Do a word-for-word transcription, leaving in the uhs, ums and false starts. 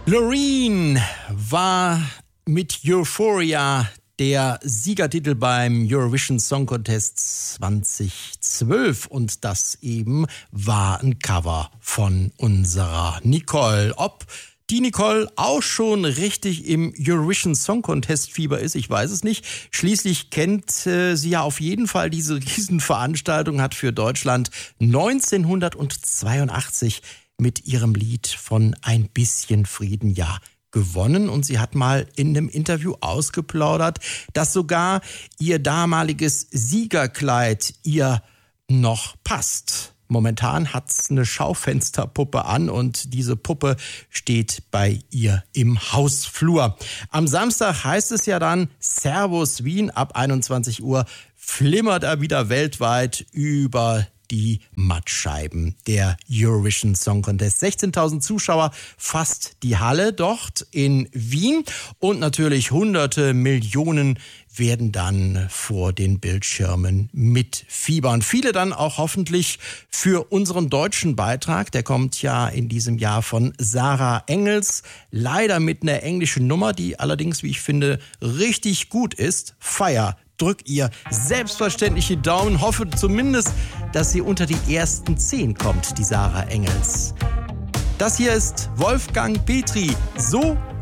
Loreen war mit Euphoria der Siegertitel beim Eurovision Song Contest zweitausendzwölf und das eben war ein Cover von unserer Nicole. Ob die Nicole auch schon richtig im Eurovision Song Contest Fieber ist, ich weiß es nicht. Schließlich kennt äh, sie ja auf jeden Fall diese Riesenveranstaltung, hat für Deutschland neunzehnhundertzweiundachtzig mit ihrem Lied von Ein bisschen Frieden, ja, gewonnen. Und sie hat mal in einem Interview ausgeplaudert, dass sogar ihr damaliges Siegerkleid ihr noch passt. Momentan hat's eine Schaufensterpuppe an und diese Puppe steht bei ihr im Hausflur. Am Samstag heißt es ja dann Servus Wien, ab einundzwanzig Uhr flimmert er wieder weltweit über die Mattscheiben der Eurovision Song Contest. sechzehntausend Zuschauer, fast die Halle dort in Wien und natürlich hunderte Millionen werden dann vor den Bildschirmen mitfiebern. Viele dann auch hoffentlich für unseren deutschen Beitrag. Der kommt ja in diesem Jahr von Sarah Engels. Leider mit einer englischen Nummer, die allerdings, wie ich finde, richtig gut ist. Fire. Drück ihr selbstverständlich die Daumen. Hoffe zumindest, dass sie unter die ersten zehn kommt, die Sarah Engels. Das hier ist Wolfgang Petri. So